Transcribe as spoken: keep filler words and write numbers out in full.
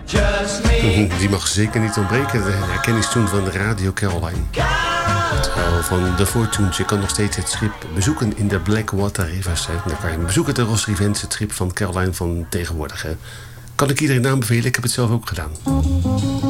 Die mag zeker niet ontbreken. De herkenningstoon van de Radio Caroline. Het verhaal van de Fortunes. Je kan nog steeds het schip bezoeken in de Blackwater Rivers. Hè. Dan kan je bezoeken de Ross Revenge, het schip van Caroline van tegenwoordig. Hè. Kan ik iedereen aanbevelen? Ik heb het zelf ook gedaan.